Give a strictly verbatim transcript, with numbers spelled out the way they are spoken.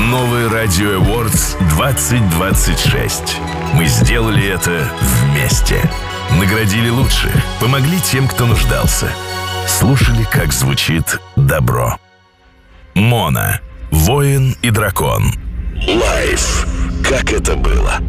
Новый Радио Awards двадцать двадцать шесть. Мы сделали это вместе. Наградили лучших, помогли тем, кто нуждался. Слушали, как звучит добро. Моно. Воин и дракон. Лайф. Как это было?